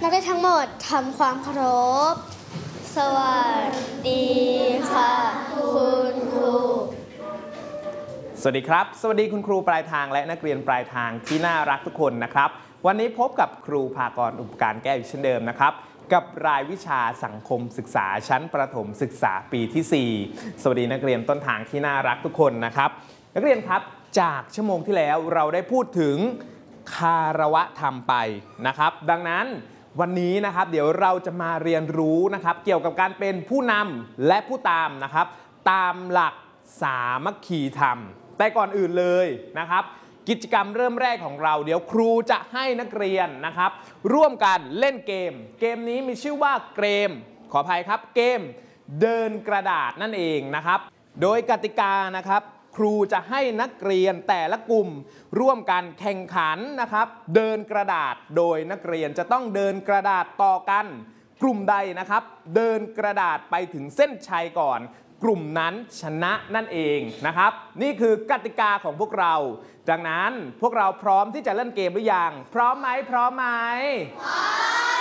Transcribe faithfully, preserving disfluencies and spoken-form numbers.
นักเรียนทั้งหมดทำความเคารพสวัสดีค่ะคุณครูสวัสดีครับสวัสดีคุณครูปลายทางและนักเรียนปลายทางที่น่ารักทุกคนนะครับวันนี้พบกับครูภากรอุปการแก้วอีกเช่นเดิมนะครับกับรายวิชาสังคมศึกษาชั้นประถมศึกษาปีที่สี่สวัสดีนักเรียนต้นทางที่น่ารักทุกคนนะครับนักเรียนครับจากชั่วโมงที่แล้วเราได้พูดถึงคารวะธรรมไปนะครับดังนั้นวันนี้นะครับเดี๋ยวเราจะมาเรียนรู้นะครับเกี่ยวกับการเป็นผู้นำและผู้ตามนะครับตามหลักสามัคคีธรรมแต่ก่อนอื่นเลยนะครับกิจกรรมเริ่มแรกของเราเดี๋ยวครูจะให้นักเรียนนะครับร่วมกันเล่นเกมเกมนี้มีชื่อว่าเกมขออภัยครับเกมเดินกระดาษนั่นเองนะครับโดยกติกานะครับครูจะให้นักเรียนแต่ละกลุ่มร่วมกันแข่งขันนะครับเดินกระดาษโดยนักเรียนจะต้องเดินกระดาษต่อกันกลุ่มใดนะครับเดินกระดาษไปถึงเส้นชัยก่อนกลุ่มนั้นชนะนั่นเองนะครับนี่คือกติกาของพวกเราดังนั้นพวกเราพร้อมที่จะเล่นเกมหรือยังพร้อมไหมพร้อมไหมพร้อม